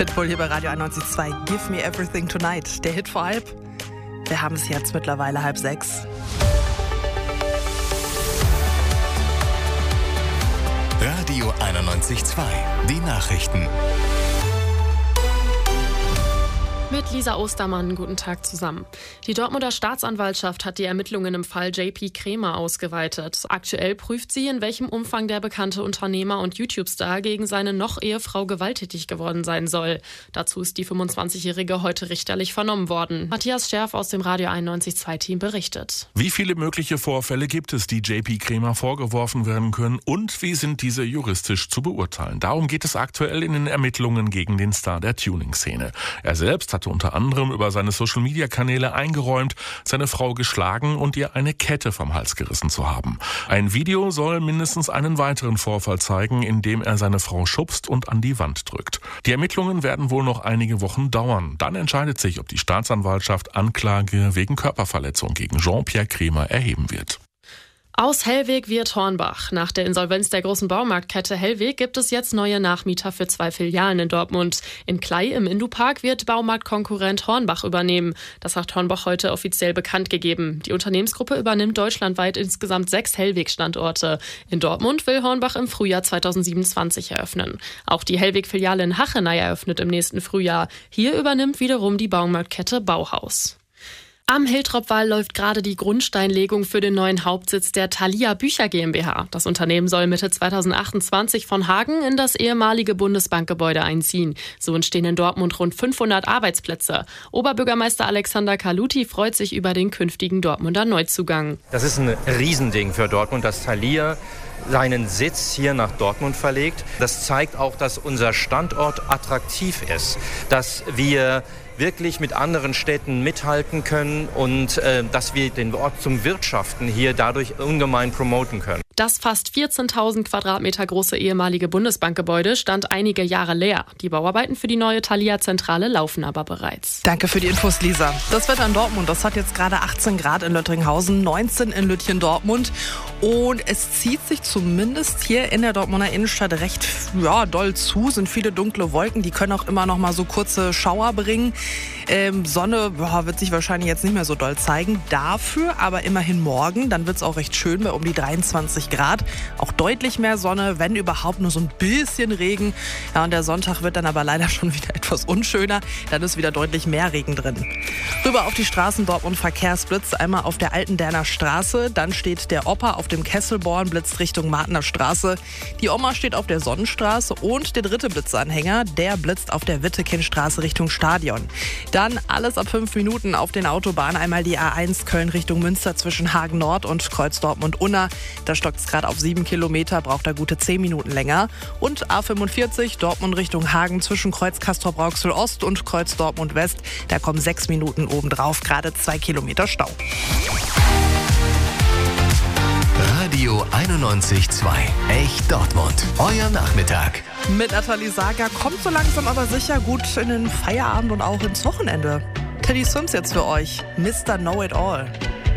Pitbull hier bei Radio 91.2. Give me everything tonight. Der Hit vor halb. Wir haben es jetzt mittlerweile 5:30. Radio 91.2. Die Nachrichten. Mit Lisa Ostermann, guten Tag zusammen. Die Dortmunder Staatsanwaltschaft hat die Ermittlungen im Fall JP Krämer ausgeweitet. Aktuell prüft sie, in welchem Umfang der bekannte Unternehmer und YouTube-Star gegen seine Noch-Ehefrau gewalttätig geworden sein soll. Dazu ist die 25-Jährige heute richterlich vernommen worden. Matthias Scherf aus dem Radio 91.2-Team berichtet. Wie viele mögliche Vorfälle gibt es, die JP Krämer vorgeworfen werden können und wie sind diese juristisch zu beurteilen? Darum geht es aktuell in den Ermittlungen gegen den Star der Tuning-Szene. Er selbst hatte unter anderem über seine Social-Media-Kanäle eingeräumt, seine Frau geschlagen und ihr eine Kette vom Hals gerissen zu haben. Ein Video soll mindestens einen weiteren Vorfall zeigen, in dem er seine Frau schubst und an die Wand drückt. Die Ermittlungen werden wohl noch einige Wochen dauern. Dann entscheidet sich, ob die Staatsanwaltschaft Anklage wegen Körperverletzung gegen Jean-Pierre Krämer erheben wird. Aus Hellweg wird Hornbach. Nach der Insolvenz der großen Baumarktkette Hellweg gibt es jetzt neue Nachmieter für 2 Filialen in Dortmund. In Klei im Indupark wird Baumarktkonkurrent Hornbach übernehmen. Das hat Hornbach heute offiziell bekannt gegeben. Die Unternehmensgruppe übernimmt deutschlandweit insgesamt 6 Hellweg-Standorte. In Dortmund will Hornbach im Frühjahr 2027 eröffnen. Auch die Hellweg-Filiale in Hachenay eröffnet im nächsten Frühjahr. Hier übernimmt wiederum die Baumarktkette Bauhaus. Am Hiltrop-Wall läuft gerade die Grundsteinlegung für den neuen Hauptsitz der Thalia Bücher GmbH. Das Unternehmen soll Mitte 2028 von Hagen in das ehemalige Bundesbankgebäude einziehen. So entstehen in Dortmund rund 500 Arbeitsplätze. Oberbürgermeister Alexander Kaluti freut sich über den künftigen Dortmunder Neuzugang. Das ist ein Riesending für Dortmund, dass Thalia seinen Sitz hier nach Dortmund verlegt. Das zeigt auch, dass unser Standort attraktiv ist, dass wir wirklich mit anderen Städten mithalten können und dass wir den Ort zum Wirtschaften hier dadurch ungemein promoten können. Das fast 14.000 Quadratmeter große ehemalige Bundesbankgebäude stand einige Jahre leer. Die Bauarbeiten für die neue Thalia-Zentrale laufen aber bereits. Danke für die Infos, Lisa. Das Wetter in Dortmund, das hat jetzt gerade 18 Grad in Löttringhausen, 19 in Lütchen-Dortmund. Und es zieht sich zumindest hier in der Dortmunder Innenstadt recht doll zu. Sind viele dunkle Wolken, die können auch immer noch mal so kurze Schauer bringen. Sonne wird sich wahrscheinlich jetzt nicht mehr so doll zeigen. Dafür aber immerhin morgen, dann wird es auch recht schön bei um die 23 Grad. Auch deutlich mehr Sonne, wenn überhaupt nur so ein bisschen Regen. Ja, und der Sonntag wird dann aber leider schon wieder etwas unschöner. Dann ist wieder deutlich mehr Regen drin. Rüber auf die Straßen Dortmund Verkehrsblitz. Einmal auf der Altenderner Straße. Dann steht der Opa auf dem Kesselborn, blitzt Richtung Martner Straße. Die Oma steht auf der Sonnenstraße. Und der dritte Blitzanhänger, der blitzt auf der Wittekindstraße Richtung Stadion. Dann alles ab 5 Minuten auf den Autobahnen. Einmal die A1 Köln Richtung Münster zwischen Hagen Nord und Kreuz Dortmund-Unna. Da stockt es gerade auf 7 Kilometer, braucht da gute 10 Minuten länger. Und A45 Dortmund Richtung Hagen zwischen Kreuz Castrop-Rauxel Ost und Kreuz Dortmund West. Da kommen 6 Minuten obendrauf, gerade 2 Kilometer Stau. Radio 91.2. Echt Dortmund. Euer Nachmittag. Mit Nathalie Sager kommt so langsam aber sicher gut in den Feierabend und auch ins Wochenende. Teddy Swims jetzt für euch. Mr. Know It All.